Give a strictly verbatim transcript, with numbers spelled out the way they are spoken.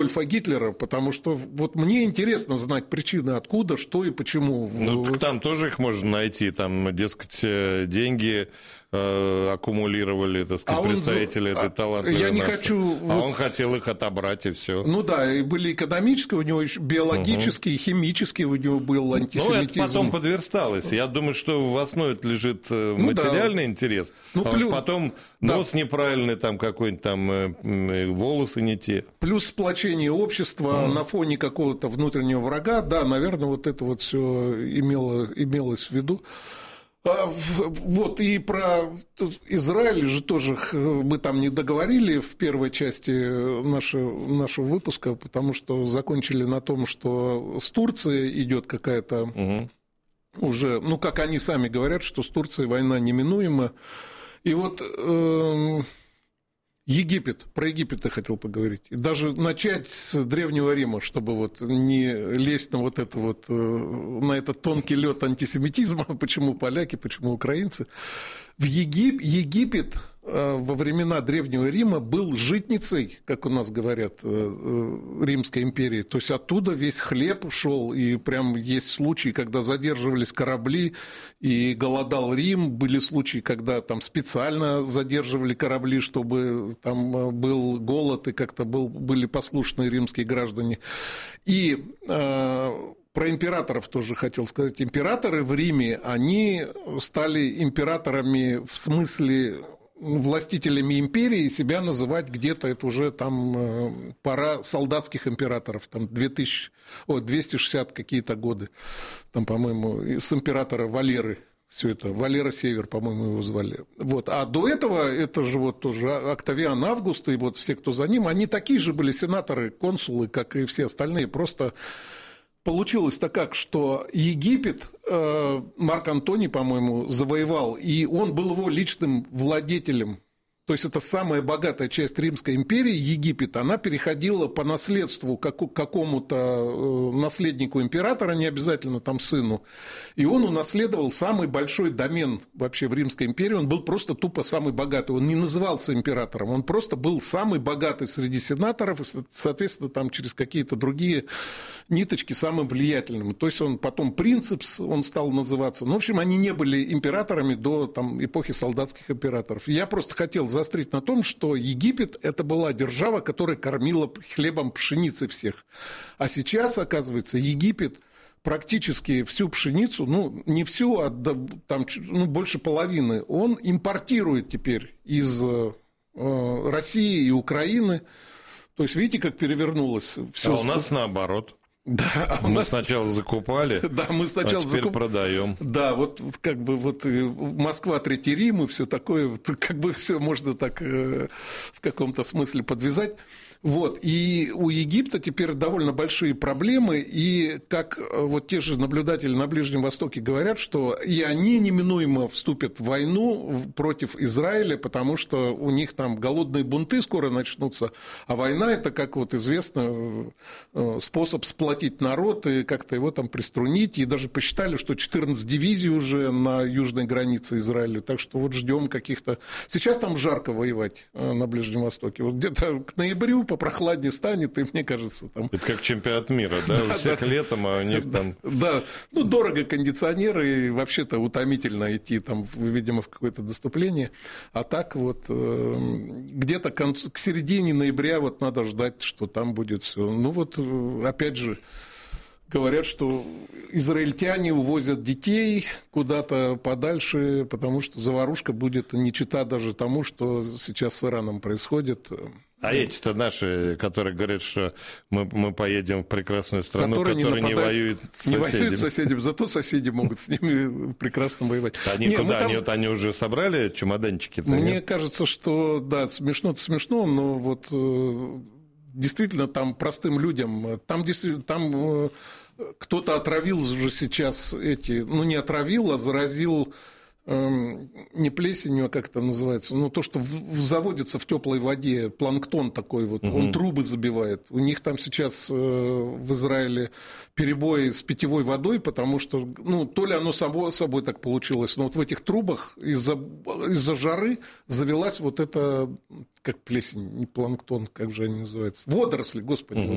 Адольфа Гитлера, потому что вот мне интересно знать причины, откуда, что и почему. Ну, так там тоже их можно найти, там, дескать, деньги э, аккумулировали, так сказать, а представители он... этой талантливой Я не нации. хочу... А он хотел их отобрать, и все. Ну да, и были экономические, у него еще биологические, угу. химические, у него был антисемитизм. Ну, это потом подверсталось. Я думаю, что в основе лежит ну, материальный да. интерес, ну, а плюс... потом да. нос неправильный, там какой-нибудь там волосы не те. Плюс сплочение общества mm. на фоне какого-то внутреннего врага, да, наверное, вот это вот все имело, имелось в виду. А, вот, и про Израиль же тоже мы там не договорили в первой части нашего, нашего выпуска, потому что закончили на том, что с Турцией идет какая-то mm-hmm. уже, ну, как они сами говорят, что с Турцией война неминуема. И вот э, Египет, про Египет я хотел поговорить. И даже начать с Древнего Рима, чтобы вот не лезть на вот это вот, э, на этот тонкий лед антисемитизма, почему поляки, почему украинцы. В Егип... Египет э, во времена Древнего Рима был житницей, как у нас говорят, э, э, Римской империи. То есть оттуда весь хлеб шел, и прям есть случаи, когда задерживались корабли, и голодал Рим. Были случаи, когда там специально задерживали корабли, чтобы там был голод, и как-то был, были послушные римские граждане. И э, про императоров тоже хотел сказать. Императоры в Риме, они стали императорами в смысле властителями империи, себя называть где-то, это уже там пора солдатских императоров, там две тысячи, о, двести шестьдесят какие-то годы, там, по-моему, с императора Валеры. Все это, Валера Север, по-моему, его звали. Вот. А до этого, это же вот тоже Октавиан Август и вот все, кто за ним, они такие же были сенаторы, консулы, как и все остальные. Просто получилось-то как, что Египет Марк Антоний, по-моему, завоевал, и он был его личным владетелем. То есть это самая богатая часть Римской империи, Египет, она переходила по наследству к какому-то наследнику императора, не обязательно там сыну, и он унаследовал самый большой домен вообще в Римской империи, он был просто тупо самый богатый, он не назывался императором, он просто был самый богатый среди сенаторов, и, соответственно, там через какие-то другие ниточки самым влиятельным. То есть он потом принцепс, он стал называться. Ну, в общем, они не были императорами до там, эпохи солдатских императоров. Я просто хотел заострить на том, что Египет – это была держава, которая кормила хлебом пшеницы всех. А сейчас, оказывается, Египет практически всю пшеницу, ну, не всю, а там, ну, больше половины, он импортирует теперь из э, России и Украины. То есть, видите, как перевернулось все. А у нас наоборот. Да, а мы нас... сначала закупали, да, мы сначала а теперь закуп... продаем. Да, вот, вот как бы вот Москва, Третий Рим и все такое, как бы все можно так э, в каком-то смысле подвязать. Вот, и у Египта теперь довольно большие проблемы, и как вот те же наблюдатели на Ближнем Востоке говорят, что и они неминуемо вступят в войну против Израиля, потому что у них там голодные бунты скоро начнутся, а война – это, как вот известно, способ сплотить народ и как-то его там приструнить, и даже посчитали, что четырнадцать дивизий уже на южной границе Израиля, так что вот ждем каких-то… Сейчас там жарко воевать на Ближнем Востоке, вот где-то к ноябрю попрохладнее станет, и мне кажется, там… Это как чемпионат мира, да? да у всех да, летом, а у них там… Да, ну, дорого кондиционеры, и вообще-то утомительно идти там, видимо, в какое-то наступление, а так вот где-то к середине ноября вот надо ждать, что там будет все. Ну, вот, опять же, говорят, что израильтяне увозят детей куда-то подальше, потому что заварушка будет не чета даже тому, что сейчас с Ираном происходит. А эти-то наши, которые говорят, что мы, мы поедем в прекрасную страну, которые которая не, не воюет с не соседями. воюют с соседями, зато соседи могут с ними прекрасно воевать. Они не, куда? там... Они, вот, они уже собрали чемоданчики? Мне нет? кажется, что, да, смешно-то смешно, но вот действительно там простым людям, там действительно, там кто-то отравил уже сейчас эти, ну не отравил, а заразил не плесенью, а как это называется, ну, то, что заводится в теплой воде, планктон такой вот, угу. он трубы забивает. У них там сейчас в Израиле перебои с питьевой водой, потому что, ну, то ли оно само собой так получилось, но вот в этих трубах из-за, из-за жары завелась вот эта, как плесень, не планктон, как же они называются, водоросли, господи. Угу.